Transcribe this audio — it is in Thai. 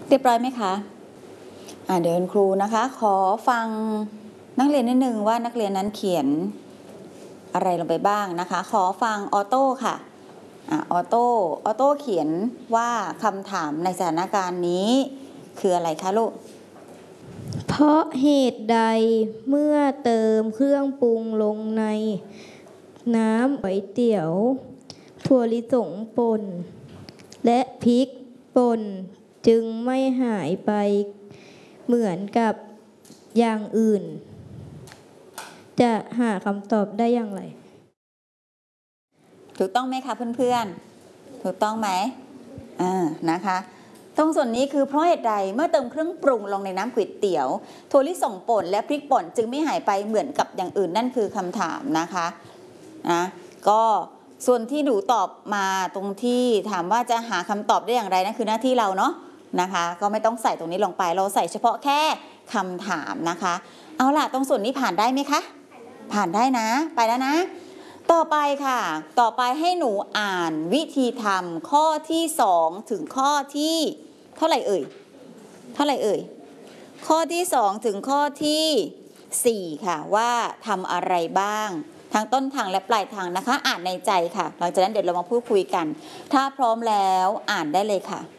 เรียบร้อยไหมคะเดี๋ยวคุณครูนะคะขอฟังนักเรียนนิดนึงว่านักเรียนนั้นเขียนอะไรลงไปบ้างนะคะขอฟังออโต้ค่ะออโต้เขียนว่าคำถามในสถานการณ์นี้คืออะไรคะลูกเพราะเหตุใดเมื่อเติมเครื่องปรุงลงในน้ำก๋วยเตี๋ยวถั่วลิสงป่นและพริกป่นจึงไม่หายไปเหมือนกับอย่างอื่นจะหาคำตอบได้อย่างไรถูกต้องไหมคะเพื่อนๆถูกต้องไหมนะคะตรงส่วนนี้คือเพราะเหตุใดเมื่อเติมเครื่องปรุงลงในน้ำก๋วยเตี๋ยวถั่วลิสงป่นและพริกป่นจึงไม่หายไปเหมือนกับอย่างอื่นนั่นคือคำถามนะคะก็ส่วนที่หนูตอบมาตรงที่ถามว่าจะหาคำตอบได้อย่างไรนั่นคือหน้าที่เราเนาะนะคะก็ไม่ต้องใส่ตรงนี้ลงไปเราใส่เฉพาะแค่คำถามนะคะเอาล่ะตรงส่วนนี้ผ่านได้ไหมคะผ่านได้นะไปแล้วนะต่อไปค่ะต่อไปให้หนูอ่านวิธีทำข้อที่2ถึงข้อที่เท่าไหร่เอ่ยข้อที่2ถึงข้อที่4ค่ะว่าทำอะไรบ้างทั้งต้นทางและปลายทางนะคะอ่านในใจค่ะหลังจากนั้นเดี๋ยวเรามาพูดคุยกันถ้าพร้อมแล้วอ่านได้เลยค่ะ